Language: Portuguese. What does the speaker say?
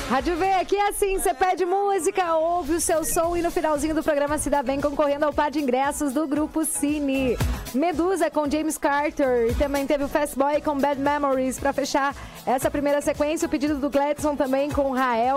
Rádio V, aqui é assim, você pede música, ouve o seu som e no finalzinho do programa se dá bem concorrendo ao par de ingressos do Grupo Cine. Medusa com James Carter e também teve o Fast Boy com Bad Memories para fechar essa primeira sequência. O pedido do Gladson também com Rael.